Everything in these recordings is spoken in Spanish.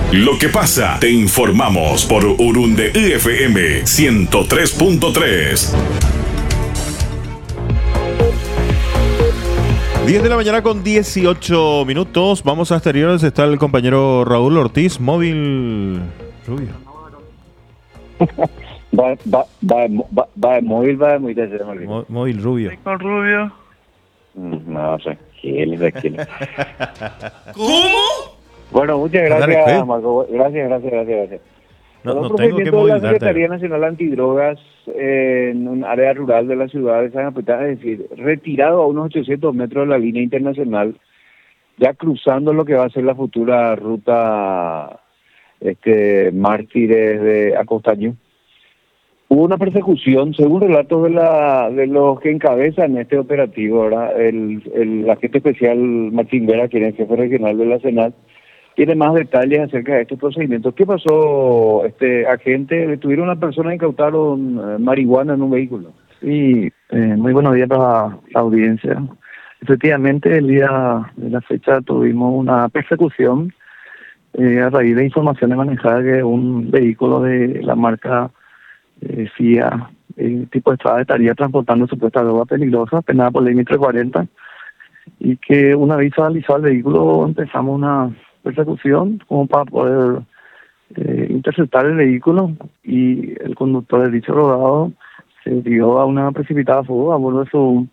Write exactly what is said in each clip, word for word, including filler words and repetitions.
Lo que pasa, te informamos por Urunde F M ciento tres punto tres. diez de la mañana con dieciocho minutos. Vamos a exteriores. Está el compañero Raúl Ortiz, móvil Rubio. Va, va, va, va, va, móvil, va, muy de Mo- móvil Rubio. Con Rubio. No, tranquilo, tranquilo. ¿Cómo? Bueno, muchas Dale, gracias, ¿qué? Marco. Gracias, gracias, gracias, gracias. No, Con no un tengo que procedimiento de la movilizarte. Secretaría Nacional Antidrogas eh, en un área rural de la ciudad de San Capitán, es decir, retirado a unos ochocientos metros de la línea internacional, ya cruzando lo que va a ser la futura ruta este Mártires de Acostaño. Hubo una persecución, según relatos de la de los que encabezan este operativo, ¿verdad? El, el agente especial Martín Vera, quien es jefe regional de la Senat, tiene más detalles acerca de estos procedimientos. ¿Qué pasó, este agente? Detuvieron a una persona, incautaron eh, marihuana en un vehículo. Sí, eh, muy buenos días para la audiencia. Efectivamente, el día de la fecha tuvimos una persecución eh, a raíz de informaciones manejadas que un vehículo de la marca eh, F I A, eh, tipo de Estrada, estaría transportando supuesta droga peligrosa, penada por ley mil trescientos cuarenta, y que una vez visualizado el vehículo empezamos una persecución como para poder eh, interceptar el vehículo, y el conductor de dicho rodado se dio a una precipitada fuga a bordo de su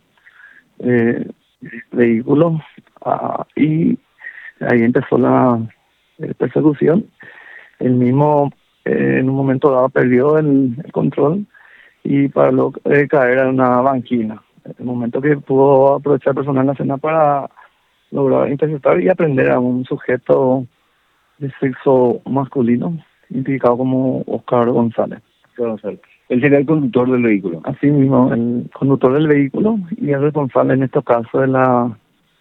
eh, vehículo, ah, y ahí empezó la eh, persecución. El mismo eh, en un momento dado perdió el, el control y paró eh, caer en una banquina. En el momento que pudo aprovechar el personal nacional para lograr interceptar y aprender a un sujeto de sexo masculino, identificado como Oscar González. González. Él sería el conductor del vehículo. Así mismo, el conductor del vehículo y el responsable en estos casos de la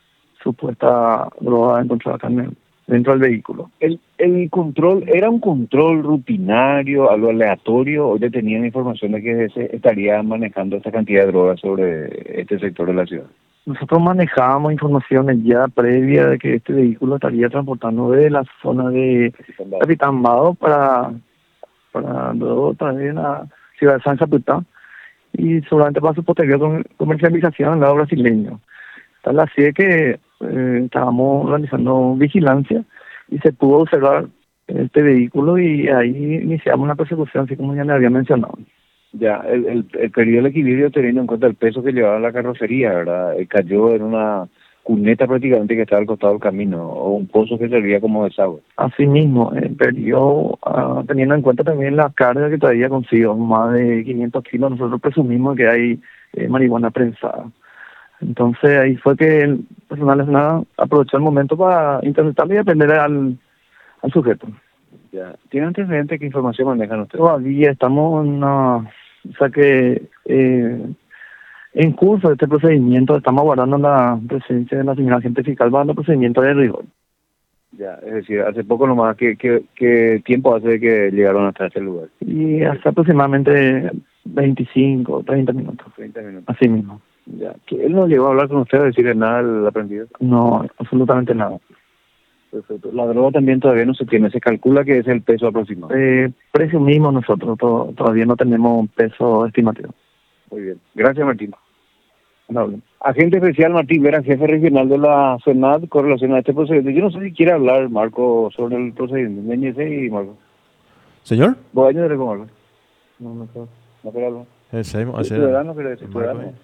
supuesta droga encontrada acá en el- dentro del vehículo. ¿El, el control era un control rutinario, algo aleatorio, o ya tenían información de que se estaría manejando esta cantidad de drogas sobre este sector de la ciudad? Nosotros manejábamos informaciones ya previa de que este vehículo estaría transportando de la zona de Capitán Vado para, para luego también la ciudad de San Capitán, y seguramente para su posterior com- comercialización al lado brasileño. Tal así es que eh, estábamos realizando vigilancia y se pudo observar este vehículo, y ahí iniciamos una persecución, así como ya le había mencionado. Ya, el, el, el perdió el equilibrio teniendo en cuenta el peso que llevaba la carrocería, ¿verdad? Eh, cayó en una cuneta prácticamente que estaba al costado del camino, o un pozo que servía como desagüe. Asimismo, eh, perdió, ah, teniendo en cuenta también la carga que traía consigo, más de quinientos kilos, nosotros presumimos que hay eh, marihuana prensada. Entonces ahí fue que el personal nacional aprovechó el momento para interceptarlo y aprender al, al sujeto. Ya. ¿Tienen antecedentes? ¿Qué información manejan ustedes? Todavía estamos en una, o sea que eh, en curso de este procedimiento estamos aguardando la presencia de la señora agente fiscal para los procedimientos de rigor. Ya, es decir, hace poco nomás, ¿qué, qué, qué tiempo hace que llegaron hasta ese lugar? Y hasta aproximadamente veinticinco, treinta minutos. treinta minutos. Así mismo. Ya. ¿Que él no llegó a hablar con usted, a decirle nada al aprendido? No, absolutamente nada. Perfecto. La droga también todavía no se tiene, se calcula que es el peso aproximado. Eh, presumimos nosotros, to- todavía no tenemos un peso estimativo. Muy bien. Gracias, Martín. No, Agente especial Martín Vera, jefe regional de la Senat, con relación a este procedimiento. Yo no sé si quiere hablar, Marco, sobre el procedimiento. Méñese y Marco. Señor, ¿Vos años de cómo hablar? no, no creo. No quiere hablar. ese, ¿El ese- ciudadano quiere decir? el Marco, ¿Ciudadano?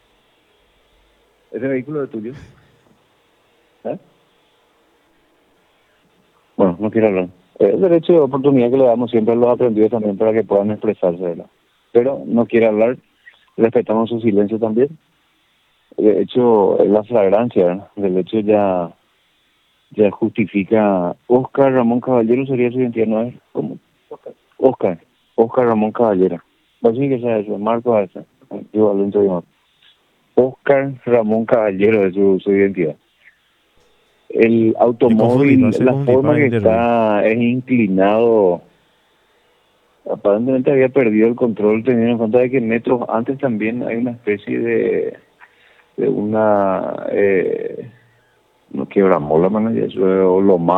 ¿Ese vehículo es tuyo? ¿Eh? Bueno, no quiero hablar. Es derecho de oportunidad que le damos siempre a los aprendidos también para que puedan expresarse, ¿verdad? Pero no quiere hablar, respetamos su silencio también. De hecho, es la flagrancia, ¿verdad? Del hecho ya ya justifica. Oscar Ramón Caballero sería su identidad, ¿no es? ¿Cómo? Oscar. Oscar Ramón Caballero. Pues sí que sea eso, Marco esa. Yo Alonso de Marco. Oscar Ramón Caballero es su, su identidad. El automóvil, no sé la cómo forma que dispara, está es inclinado. Aparentemente había perdido el control, teniendo en cuenta de que metros antes también hay una especie de de una eh, no quiebra mola, man, eso, o lo más